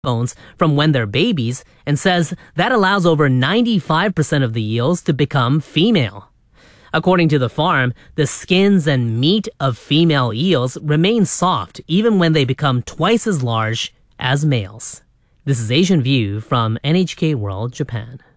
bones from when they're babies and says that allows over 95% of the eels to become female. According to the farm, the skins and meat of female eels remain soft even when they become twice as large as males. This is Asian View from NHK World Japan.